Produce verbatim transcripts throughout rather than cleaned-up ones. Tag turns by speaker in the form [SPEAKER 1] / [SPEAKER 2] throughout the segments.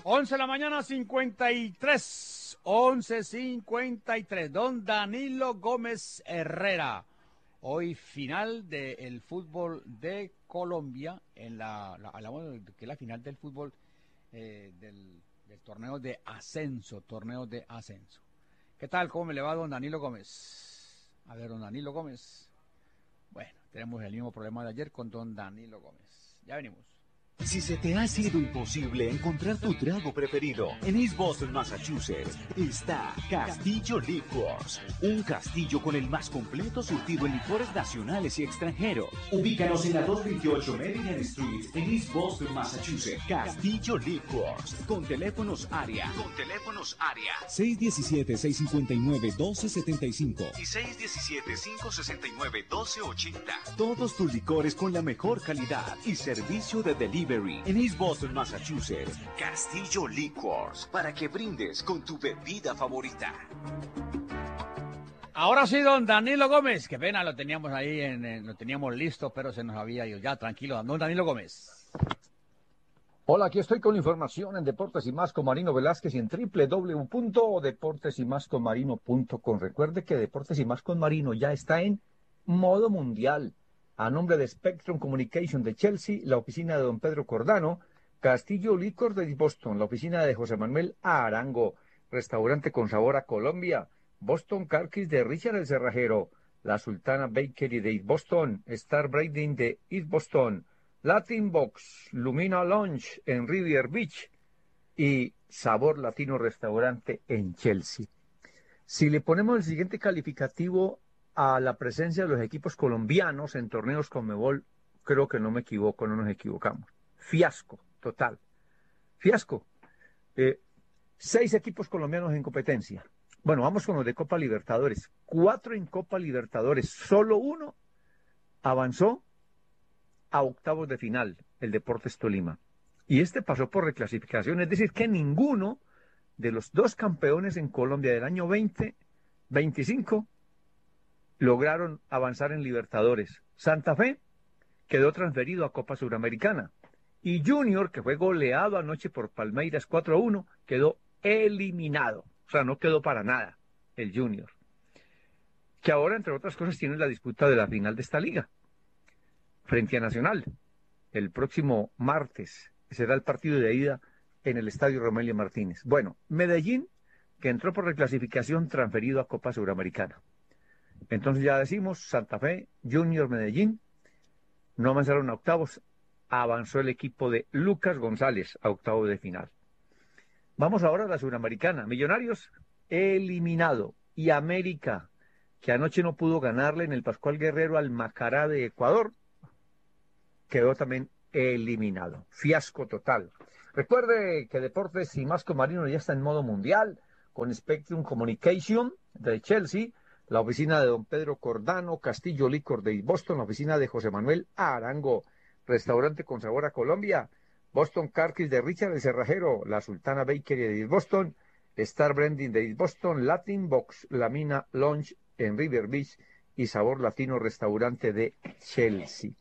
[SPEAKER 1] once de la mañana, cincuenta y tres. once cincuenta y tres. Don Danilo Gómez Herrera. Hoy final del fútbol de Colombia, en la, la hablamos de que es la final del fútbol eh, del, del torneo de ascenso, torneo de ascenso. ¿Qué tal? ¿Cómo me le va, don Danilo Gómez? A ver, don Danilo Gómez. Bueno, tenemos el mismo problema de ayer con don Danilo Gómez. Ya venimos.
[SPEAKER 2] Si se te ha sido imposible encontrar tu trago preferido, en East Boston, Massachusetts, está Castillo Liquors, un castillo con el más completo surtido en licores nacionales y extranjeros. Ubícanos en la doscientos veintiocho Meridian Street, en East Boston, Massachusetts. Castillo Liquors, con teléfonos área, con teléfonos área
[SPEAKER 3] seis uno siete, seis cinco nueve, uno dos siete cinco
[SPEAKER 2] y seis uno siete, cinco seis nueve, dos cero ocho cero. Todos tus licores con la mejor calidad y servicio de delivery. En East Boston, Massachusetts, Castillo Liquors, para que brindes con tu bebida favorita.
[SPEAKER 1] Ahora sí, don Danilo Gómez, qué pena, lo teníamos ahí, en, en, lo teníamos listo, pero se nos había ido. Ya, tranquilo, don Danilo Gómez.
[SPEAKER 4] Hola, aquí estoy con información en Deportes y Más con Marino Velázquez y en doble u doble u doble u punto deportes y más con marino punto com. Recuerde que Deportes y Más con Marino ya está en modo mundial. A nombre de Spectrum Communication de Chelsea, la oficina de don Pedro Cordano, Castillo Licor de Boston, la oficina de José Manuel Arango, restaurante con sabor a Colombia, Boston Carquis de Richard el Cerrajero, la Sultana Bakery de East Boston, Star Braiding de East Boston, Latin Box, Lumina Lounge en Rivier Beach y Sabor Latino Restaurante en Chelsea. Si le ponemos el siguiente calificativo a la presencia de los equipos colombianos en torneos Conmebol, creo que no me equivoco, no nos equivocamos. Fiasco, total. Fiasco. Eh, seis equipos colombianos en competencia. Bueno, vamos con los de Copa Libertadores. Cuatro en Copa Libertadores. Solo uno avanzó a octavos de final, el Deportes Tolima. Y este pasó por reclasificación, es decir, que ninguno de los dos campeones en Colombia del año veinte veinticinco lograron avanzar en Libertadores. Santa Fe quedó transferido a Copa Suramericana. Y Junior, que fue goleado anoche por Palmeiras cuatro a uno, quedó eliminado. O sea, no quedó para nada el Junior. Que ahora, entre otras cosas, tiene la disputa de la final de esta liga. Frente a Nacional. El próximo martes será el partido de ida en el Estadio Romelio Martínez. Bueno, Medellín, que entró por reclasificación, transferido a Copa Suramericana. Entonces ya decimos, Santa Fe, Junior, Medellín, no avanzaron a octavos, avanzó el equipo de Lucas González a octavos de final. Vamos ahora a la Suramericana. Millonarios, eliminado. Y América, que anoche no pudo ganarle en el Pascual Guerrero al Macará de Ecuador, quedó también eliminado. Fiasco total. Recuerde que Deportes y Más con Marino ya está en modo mundial, con Spectrum Communication de Chelsea, la oficina de don Pedro Cordano, Castillo Licor de Boston, la oficina de José Manuel Arango, restaurante con sabor a Colombia, Boston Carquis de Richard el Cerrajero, la Sultana Bakery de Boston, Star Branding de Boston, Latin Box, Lamina Lounge en River Beach y Sabor Latino Restaurante de Chelsea.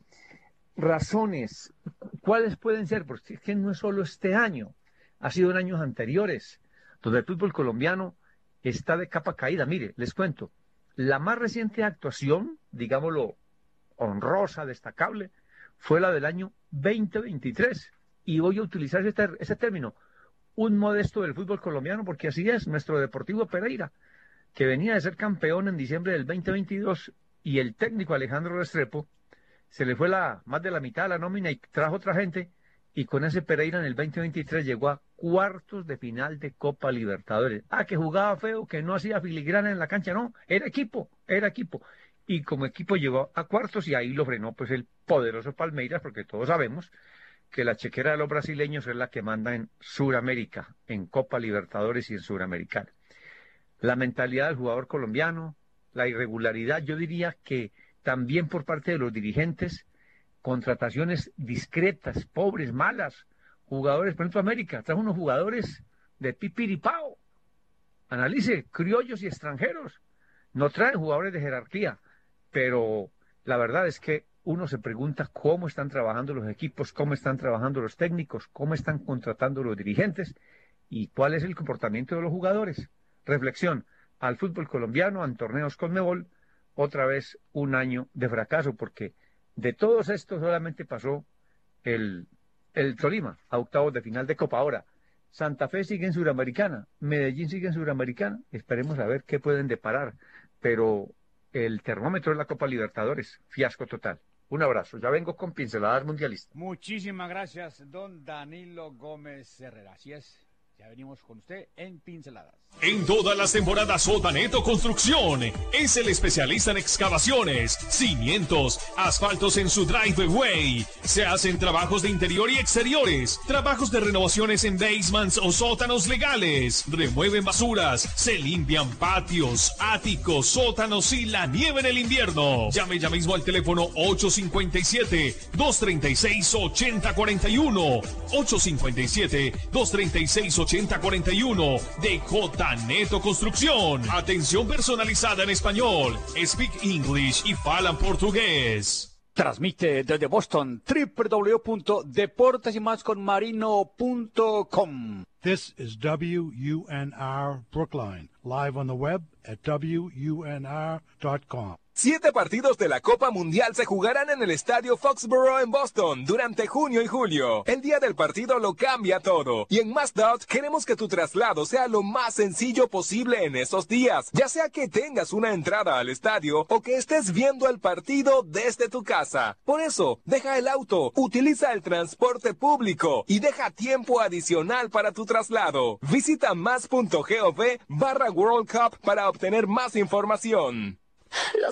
[SPEAKER 4] Razones, ¿cuáles pueden ser? Porque es que no es solo este año, ha sido en años anteriores, donde el fútbol colombiano está de capa caída. Mire, les cuento. La más reciente actuación, digámoslo, honrosa, destacable, fue la del año veinte veintitrés. Y voy a utilizar ese, ese término, un modesto del fútbol colombiano, porque así es, nuestro Deportivo Pereira, que venía de ser campeón en diciembre del veinte veintidós, y el técnico Alejandro Restrepo, se le fue la más de la mitad de la nómina y trajo otra gente, y con ese Pereira en el veinte veintitrés llegó a cuartos de final de Copa Libertadores. Ah, que jugaba feo, que no hacía filigrana en la cancha, no, era equipo, era equipo. Y como equipo llegó a cuartos y ahí lo frenó pues el poderoso Palmeiras, porque todos sabemos que la chequera de los brasileños es la que manda en Sudamérica, en Copa Libertadores y en Suramericana. La mentalidad del jugador colombiano, la irregularidad, yo diría que también por parte de los dirigentes, contrataciones discretas, pobres, malas, jugadores, por ejemplo, América, trajo unos jugadores de pipiripao, analice, criollos y extranjeros, no trae jugadores de jerarquía, pero la verdad es que uno se pregunta cómo están trabajando los equipos, cómo están trabajando los técnicos, cómo están contratando los dirigentes, ¿Y cuál es el comportamiento de los jugadores? Reflexión, al fútbol colombiano, en torneos Conmebol, otra vez un año de fracaso, porque de todos estos solamente pasó el, el Tolima a octavos de final de Copa. Ahora, Santa Fe sigue en Suramericana, Medellín sigue en Suramericana, esperemos a ver qué pueden deparar, pero el termómetro de la Copa Libertadores, fiasco total. Un abrazo, ya vengo con pinceladas mundialistas.
[SPEAKER 1] Muchísimas gracias, don Danilo Gómez Herrera. Así es, ya venimos con usted en Pinceladas.
[SPEAKER 5] En todas las temporadas Sotaneto Construcción es el especialista en excavaciones, cimientos, asfaltos en su driveway. Se hacen trabajos de interior y exteriores, trabajos de renovaciones en basements o sótanos legales. Remueven basuras, se limpian patios, áticos, sótanos y la nieve en el invierno. Llame ya mismo al teléfono ocho cinco siete, dos tres seis, ocho cero cuatro uno, ocho cinco siete, dos tres seis, ocho cero cuatro uno de J. Neto Construcción. Atención personalizada en español. Speak English y falan portugués.
[SPEAKER 1] Transmite desde Boston doble u doble u doble u punto deportes y más con marino punto com.
[SPEAKER 6] This is W U N R Brookline, live on the web at W U N R dot com.
[SPEAKER 7] Siete partidos de la Copa Mundial se jugarán en el Estadio Foxborough en Boston durante junio y julio. El día del partido lo cambia todo. Y en Mazdot queremos que tu traslado sea lo más sencillo posible en esos días. Ya sea que tengas una entrada al estadio o que estés viendo el partido desde tu casa. Por eso, deja el auto, utiliza el transporte público y deja tiempo adicional para tu traslado. Visita más punto gov barra World Cup para obtener más información.